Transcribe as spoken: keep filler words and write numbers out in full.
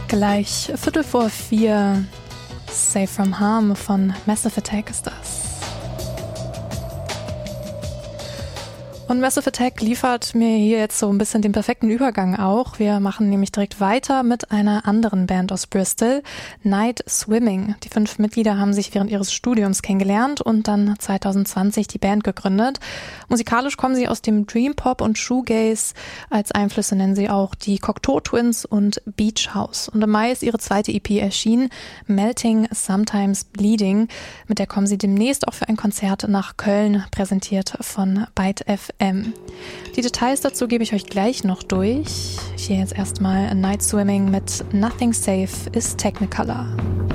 Gleich Viertel vor vier. Safe from Harm von Massive Attack ist das. Und Massive Attack liefert mir hier jetzt so ein bisschen den perfekten Übergang auch. Wir machen nämlich direkt weiter mit einer anderen Band aus Bristol, Night Swimming. Die fünf Mitglieder haben sich während ihres Studiums kennengelernt und dann zwanzig zwanzig die Band gegründet. Musikalisch kommen sie aus dem Dream Pop und Shoegaze. Als Einflüsse nennen sie auch die Cocteau Twins und Beach House. Und im Mai ist ihre zweite E P erschienen, Melting Sometimes Bleeding. Mit der kommen sie demnächst auch für ein Konzert nach Köln, präsentiert von Byte F M. Die Details dazu gebe ich euch gleich noch durch. Hier jetzt erstmal Night Swimming mit Nothing Safe is Technicolor.